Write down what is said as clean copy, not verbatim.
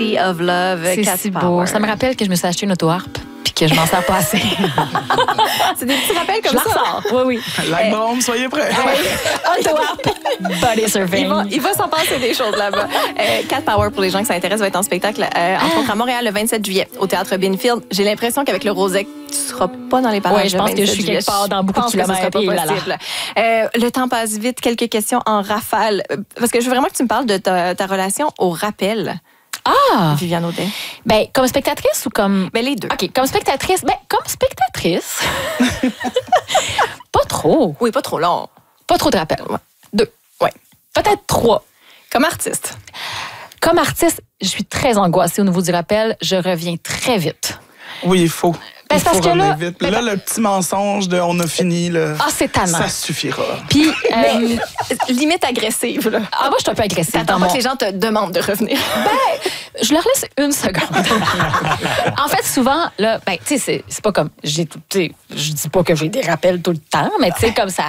City of Love. C'est Cat si beau. Power. Ça me rappelle que je me suis acheté une auto-harpe puis que je m'en sers pas assez. C'est des petits rappels comme Je la ça. ressors. Oui. Like Brome, soyez prêts. Auto-harpe, body surfing. Il va s'en passer des choses là-bas. Cat Power, pour les gens qui s'intéressent, va être en spectacle entre autres à Montréal le 27 juillet au Théâtre Binfield. J'ai l'impression qu'avec le Rosec, tu seras pas dans les parages. Ouais, je pense que je suis quelque part dans beaucoup de kilomètres. Ce sera pas possible. Le temps passe vite. Quelques questions en rafale. Parce que je veux vraiment que tu me parles de ta relation au rappel. Viviane Audet. Ben, comme spectatrice ou comme... Ben, les deux. OK, comme spectatrice. Pas trop. Oui, pas trop long. Pas trop de rappels. 2. Ouais. Peut-être 3. Comme artiste. Comme artiste, je suis très angoissée au niveau du rappel. Je reviens très vite. Oui, il faut. Ben, Il parce faut que revenir là- vite. Puis là, le petit mensonge de on a fini, là, C'est tannant. ça suffira. Puis, Limite agressive, là. moi, je suis un peu agressive. T'attends dans pas mon- que les gens te demandent de revenir. Je leur laisse une seconde. En fait, souvent, là, ben, tu sais, c'est pas comme. Je dis pas que j'ai des rappels tout le temps, mais tu sais, comme ça